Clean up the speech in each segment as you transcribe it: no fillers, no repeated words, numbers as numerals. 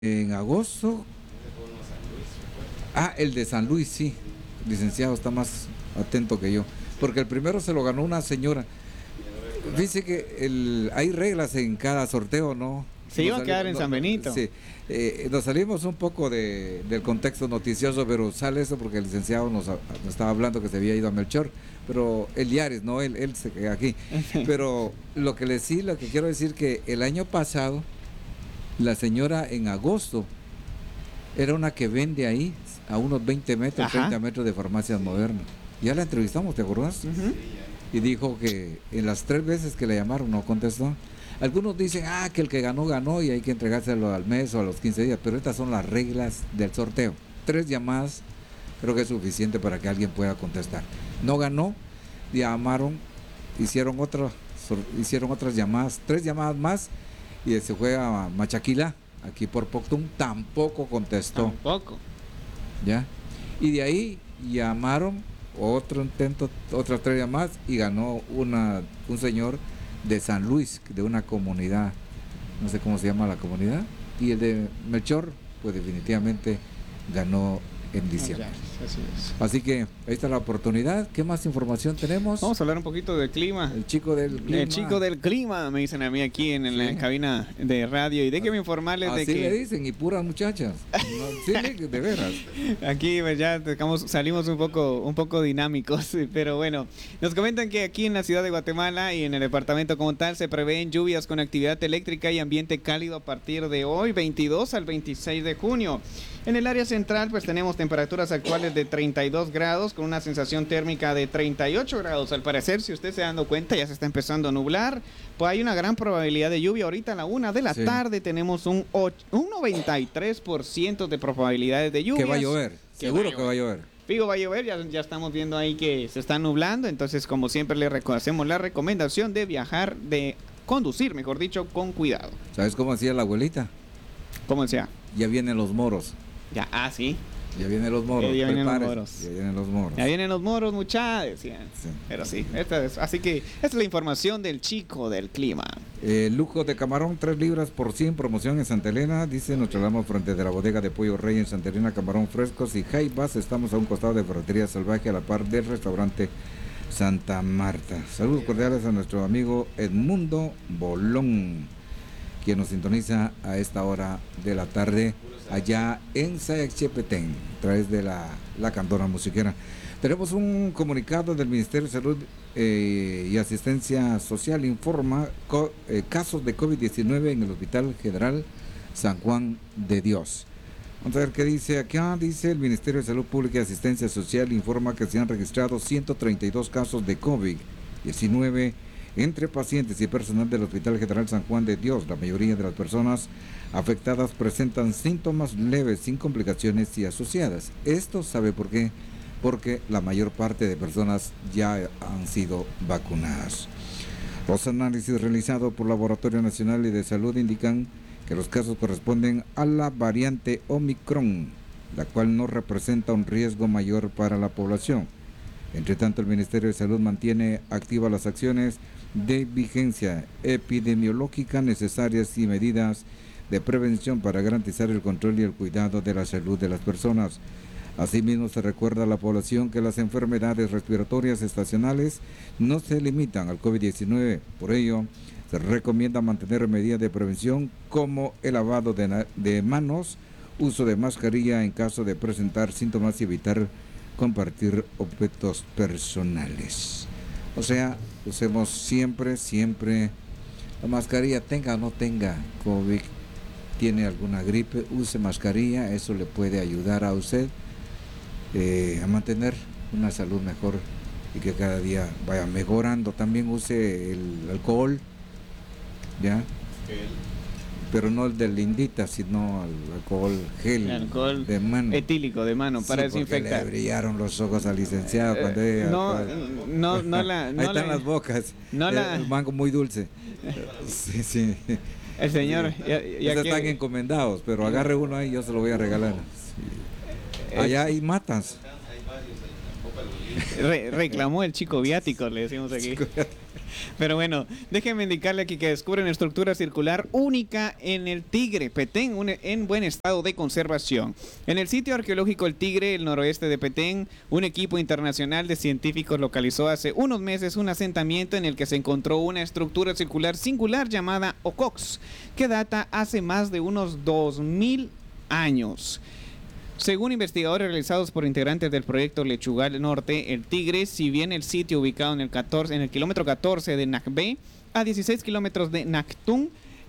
En agosto. Ah, el de San Luis, sí. Licenciado está más atento que yo. Porque el primero se lo ganó una señora. Dice que hay reglas en cada sorteo, ¿no? Se iba a quedar en San Benito. Sí, nos salimos un poco del contexto noticioso, pero sale eso porque el licenciado nos estaba hablando que se había ido a Melchor, pero el Yares, no, él se queda aquí. Pero lo que quiero decir que el año pasado, la señora en agosto era una que vende ahí a unos 20 metros, Ajá. 30 metros de farmacias modernas. Ya la entrevistamos, ¿te acordás? Y dijo que en las 3 veces que le llamaron no contestó. Algunos dicen, que el que ganó, ganó y hay que entregárselo al mes o a los 15 días, pero estas son las reglas del sorteo. 3 llamadas creo que es suficiente para que alguien pueda contestar. No ganó, llamaron, hicieron otras llamadas, 3 llamadas más y se fue a Machaquila, aquí por Poctum, tampoco contestó. Tampoco. ¿Ya? Y de ahí llamaron otro intento, otras 3 llamadas y ganó un señor de San Luis, de una comunidad, no sé cómo se llama la comunidad, y el de Melchor, pues definitivamente ganó en diciembre. Así es. Así que ahí está la oportunidad. ¿Qué más información tenemos? Vamos a hablar un poquito del clima. El chico del clima. El chico del clima, me dicen a mí aquí en la cabina de radio. Y déjenme informarles de Así que... le dicen, y puras muchachas. No, sí, de veras. Aquí pues, ya salimos un poco dinámicos, pero bueno, nos comentan que aquí en la ciudad de Guatemala y en el departamento como tal se prevén lluvias con actividad eléctrica y ambiente cálido a partir de hoy, 22 al 26 de junio. En el área central pues tenemos temperaturas actuales de 32 grados con una sensación térmica de 38 grados. Al parecer, si usted se ha dado cuenta, ya se está empezando a nublar, pues hay una gran probabilidad de lluvia. Ahorita a la 1 de la tarde tenemos un 93% de probabilidades de lluvia. Que va a llover, seguro que va a llover. Fijo, va a llover, ya estamos viendo ahí que se está nublando, entonces como siempre le hacemos la recomendación de conducir, mejor dicho, con cuidado. ¿Sabes cómo hacía la abuelita? ¿Cómo sea? Ya vienen los moros. Ya, sí. Ya vienen los moros. Ya vienen los moros. Ya vienen los moros. Ya vienen los moros, muchachos, decían. Sí. Pero sí, así que esta es la información del chico del clima. Lujo de camarón, 3 libras por 100, promoción en Santa Elena. Dice, nos trasladamos frente de la bodega de Pollo Rey en Santa Elena, camarón frescos y jaibas. Estamos a un costado de Ferretería Salvaje, a la par del restaurante Santa Marta. Saludos cordiales a nuestro amigo Edmundo Bolón, quien nos sintoniza a esta hora de la tarde allá en Sayacchepetén, a través de la cantora musiquera. Tenemos un comunicado del Ministerio de Salud y Asistencia Social, informa casos de COVID-19 en el Hospital General San Juan de Dios. Vamos a ver qué dice acá. Dice, el Ministerio de Salud Pública y Asistencia Social informa que se han registrado 132 casos de COVID-19 entre pacientes y personal del Hospital General San Juan de Dios. La mayoría de las personas afectadas presentan síntomas leves, sin complicaciones y asociadas. Esto, ¿sabe por qué? Porque la mayor parte de personas ya han sido vacunadas. Los análisis realizados por Laboratorio Nacional de Salud indican que los casos corresponden a la variante Omicron, la cual no representa un riesgo mayor para la población. Entre tanto, el Ministerio de Salud mantiene activas las acciones de vigilancia epidemiológica necesarias y medidas de prevención para garantizar el control y el cuidado de la salud de las personas. Asimismo, se recuerda a la población que las enfermedades respiratorias estacionales no se limitan al COVID-19. Por ello, se recomienda mantener medidas de prevención como el lavado de manos, uso de mascarilla en caso de presentar síntomas y evitar compartir objetos personales. O sea, usemos siempre la mascarilla, tenga o no tenga COVID, tiene alguna gripe, use mascarilla, eso le puede ayudar a usted a mantener una salud mejor y que cada día vaya mejorando. También use el alcohol, ¿ya? Pero no el de lindita, sino el alcohol gel, el alcohol de mano, etílico de mano, para desinfectar. Le brillaron los ojos al licenciado cuando ahí están las bocas, el mango muy dulce. Sí. El señor ya están encomendados, pero agarre uno ahí, yo se lo voy a regalar. Sí. Allá hay matas. Reclamó el chico viático, le decimos aquí. Pero bueno, déjenme indicarle aquí que descubren estructura circular única en el Tigre, Petén, en buen estado de conservación. En el sitio arqueológico El Tigre, el noroeste de Petén, un equipo internacional de científicos localizó hace unos meses un asentamiento en el que se encontró una estructura circular singular llamada Ocox, que data hace más de unos 2000 años. Según investigadores realizados por integrantes del proyecto Lechugal Norte, El Tigre, si bien el sitio ubicado en el kilómetro 14 de Nacbé, a 16 kilómetros de Nachtung,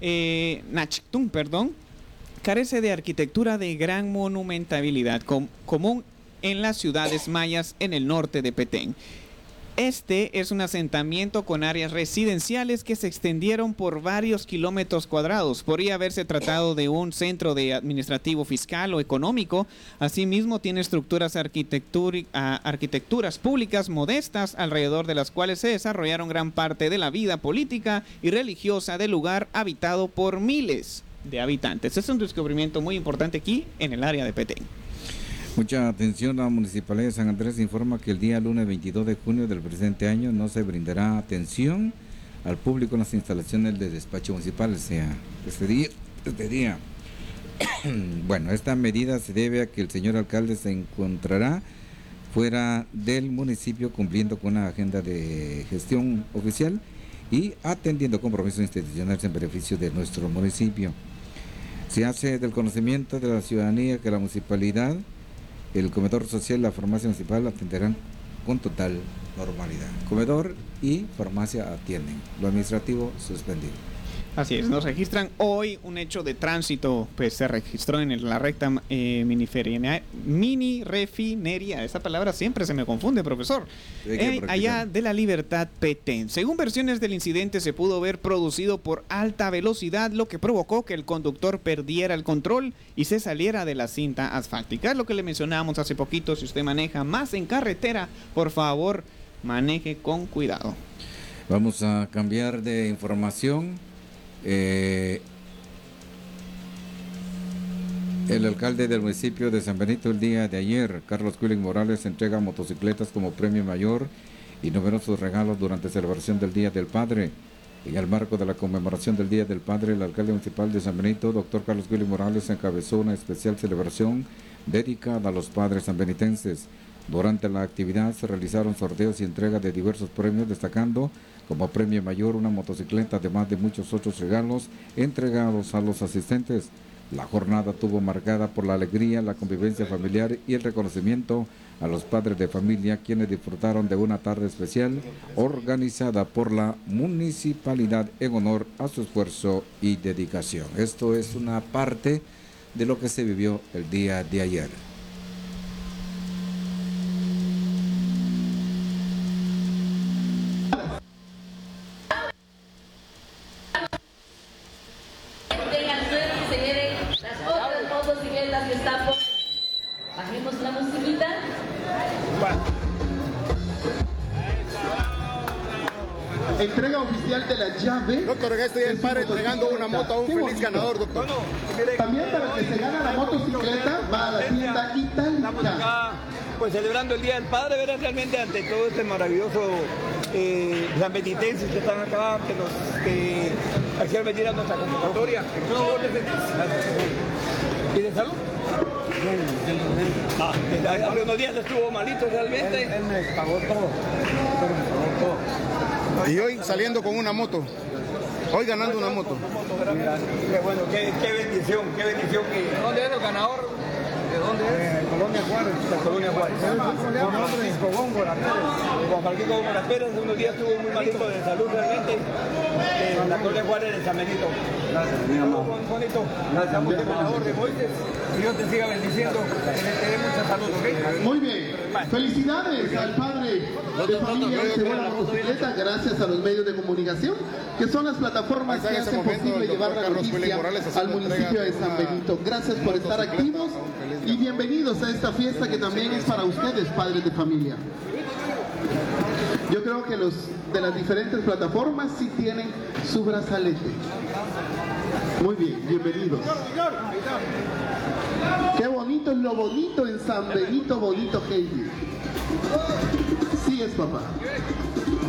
carece de arquitectura de gran monumentabilidad común en las ciudades mayas en el norte de Petén. Este es un asentamiento con áreas residenciales que se extendieron por varios kilómetros cuadrados. Podría haberse tratado de un centro de administrativo fiscal o económico. Asimismo, tiene estructuras arquitecturas públicas modestas alrededor de las cuales se desarrollaron gran parte de la vida política y religiosa del lugar habitado por miles de habitantes. Es un descubrimiento muy importante aquí en el área de Petén. Mucha atención, la Municipalidad de San Andrés informa que el día lunes 22 de junio del presente año no se brindará atención al público en las instalaciones del despacho municipal, o sea, este día. Bueno, esta medida se debe a que el señor alcalde se encontrará fuera del municipio cumpliendo con una agenda de gestión oficial y atendiendo compromisos institucionales en beneficio de nuestro municipio. Se hace del conocimiento de la ciudadanía que la municipalidad, el comedor social y la farmacia municipal atenderán con total normalidad. Comedor y farmacia atienden. Lo administrativo suspendido. Así es, nos registran hoy un hecho de tránsito, pues se registró en la recta mini refinería, esa palabra siempre se me confunde, profesor, allá de la Libertad Petén. Según versiones del incidente, se pudo ver producido por alta velocidad, lo que provocó que el conductor perdiera el control y se saliera de la cinta asfáltica. Es lo que le mencionábamos hace poquito. Si usted maneja más en carretera, por favor, maneje con cuidado. Vamos a cambiar de información. El alcalde del municipio de San Benito el día de ayer, Carlos Quilling Morales, entrega motocicletas como premio mayor y numerosos regalos durante la celebración del Día del Padre. En el marco de la conmemoración del Día del Padre, el alcalde municipal de San Benito, doctor Carlos Quilling Morales, encabezó una especial celebración dedicada a los padres sanbenitenses. Durante la actividad se realizaron sorteos y entrega de diversos premios, destacando como premio mayor una motocicleta, además de muchos otros regalos entregados a los asistentes. La jornada estuvo marcada por la alegría, la convivencia familiar y el reconocimiento a los padres de familia, quienes disfrutaron de una tarde especial organizada por la municipalidad en honor a su esfuerzo y dedicación. Esto es una parte de lo que se vivió el día de ayer. Bajemos la musiquita. Entrega oficial de la llave. Doctor, en este día del padre entregando una moto a un feliz ganador, doctor. También para el que se gana la motocicleta va a la tienda Itálica. Estamos acá pues celebrando el Día del Padre, ¿verdad? Realmente ante todo este maravilloso sanbenitenses que están acá, que quisieron venir a nuestra convocatoria. ¿Y de salud? Hace unos días estuvo malito realmente. Él me pagó todo. Y hoy saliendo con una moto. Hoy ganando una moto. Qué bueno, qué bendición que... ¿Dónde es el ganador? ¿De dónde es? Colonia Juárez. De Colonia Juárez. Juan Francisco Góngora Pérez. Juan Francisco Góngora Pérez, hace unos días estuvo muy malito de salud realmente. En la Colonia Juárez de San Benito. Gracias, mi amor. Bonito. Gracias por el ganador de Moisés. Y Dios te siga bendiciendo. Que te dé mucha salud, ¿ok? Muy bien. Felicidades al padre de familia que se la motocicleta gracias a los medios de comunicación, que son las plataformas que hacen posible llevar la noticia al municipio de San Benito. Gracias por estar activos y bienvenidos a esta fiesta que también es para ustedes, padres de familia. Yo creo que los de las diferentes plataformas sí tienen su brazalete. Muy bien, bienvenidos. Qué bonito es lo bonito en San Benito, bonito Heidi. es, papá.